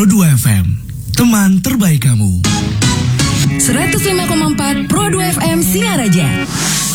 Pro 2 FM, teman terbaik kamu. 105,4 Pro 2 FM Singaraja.